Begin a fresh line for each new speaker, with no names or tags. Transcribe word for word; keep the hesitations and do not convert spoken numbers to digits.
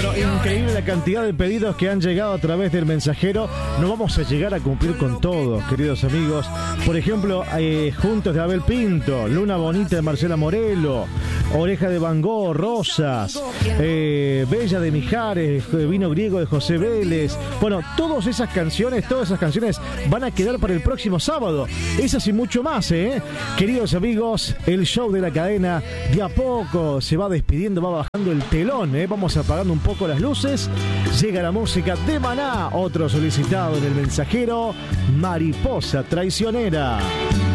Bueno, increíble la cantidad de pedidos que han llegado a través del mensajero. No vamos a llegar a cumplir con todos, queridos amigos. Por ejemplo, eh, Juntos de Abel Pinto, Luna Bonita de Marcela Morelo, Oreja de Van Gogh, Rosas, eh, Bella de Mijares, Vino Griego de José Vélez. Bueno, todas esas canciones, todas esas canciones van a quedar para el próximo sábado. Esas y mucho más, ¿eh? Queridos amigos, el show de la cadena de a poco se va despidiendo, va bajando el telón, ¿eh? Vamos apagando un poco las luces. Llega la música de Maná, otro solicitado en el mensajero, Mariposa Traicionera.